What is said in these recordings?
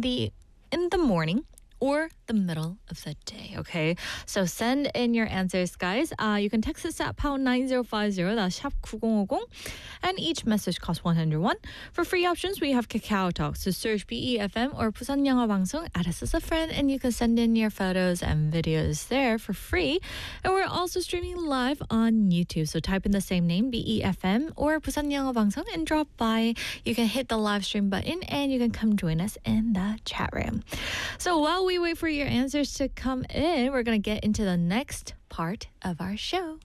in the morning or the middle of the day, okay? So send in your answers, guys. You can text us at pound 9050, that's 샵 9050, and each message costs 101. For free options, we have Kakao Talk. So search BEFM or Busan 영어 방송, add us as a friend, and you can send in your photos and videos there for free. And we're also streaming live on YouTube. So type in the same name, BEFM or Busan 영어 방송, and drop by. You can hit the live stream button, and you can come join us in the chat room. So while we wait for your answers to come in, we're going to get into the next part of our show.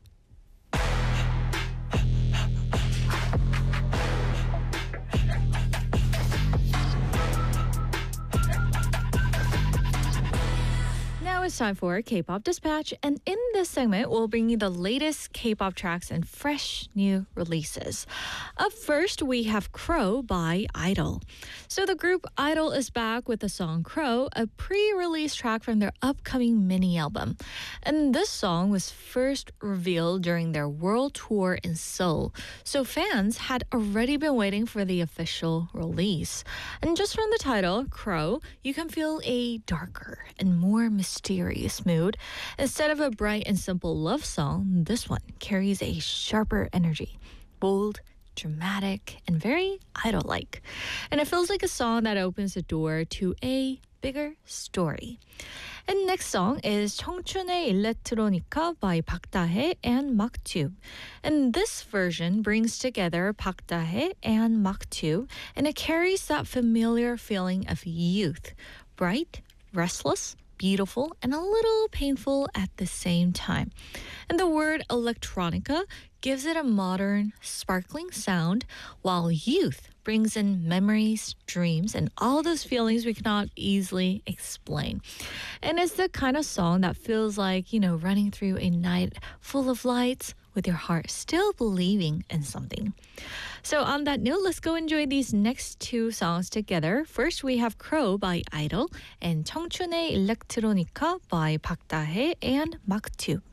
Now it's time for K-Pop Dispatch, and in this segment, we'll bring you the latest K-pop tracks and fresh new releases. Up first, we have Crow by Idol. So the group Idol is back with the song Crow, a pre-release track from their upcoming mini album. And this song was first revealed during their world tour in Seoul, so fans had already been waiting for the official release. And just from the title, Crow, you can feel a darker and more mysterious mood. Instead of a bright and simple love song, this one carries a sharper energy, bold, dramatic, and very idol-like. And it feels like a song that opens the door to a bigger story. And next song is 청춘의 일렉트로니카 by Park Da-hae and MAKTube. And this version brings together Park Da-hae and MAKTube, and it carries that familiar feeling of youth, bright, restless, beautiful, and a little painful at the same time. And the word electronica gives it a modern, sparkling sound, while youth brings in memories, dreams, and all those feelings we cannot easily explain. And it's the kind of song that feels like, running through a night full of lights with your heart still believing in something. So on that note, let's go enjoy these next two songs together. First, we have Crow by Idol and 청춘의 일렉트로니카 by Park Da-hae and MAKTube.